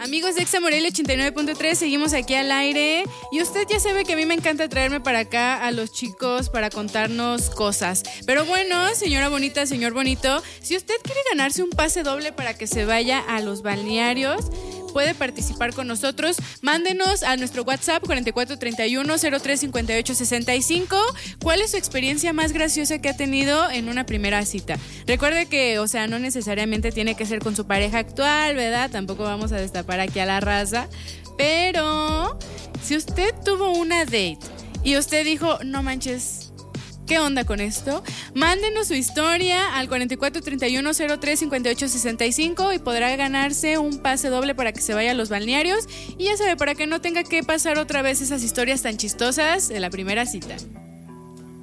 Amigos de Exa Morelia 89.3, seguimos aquí al aire y usted ya sabe que a mí me encanta traerme para acá a los chicos para contarnos cosas. Pero bueno, señora bonita, señor bonito, si usted quiere ganarse un pase doble para que se vaya a los balnearios, puede participar con nosotros. Mándenos a nuestro WhatsApp 4431-035865 cuál es su experiencia más graciosa que ha tenido en una primera cita. Recuerde que, o sea, no necesariamente tiene que ser con su pareja actual, ¿verdad? Tampoco vamos a destapar aquí a la raza. Pero si usted tuvo una date y usted dijo, no manches, ¿qué onda con esto? Mándenos su historia al 4431-035865 y podrá ganarse un pase doble para que se vaya a los balnearios. Y ya sabe, para que no tenga que pasar otra vez esas historias tan chistosas de la primera cita.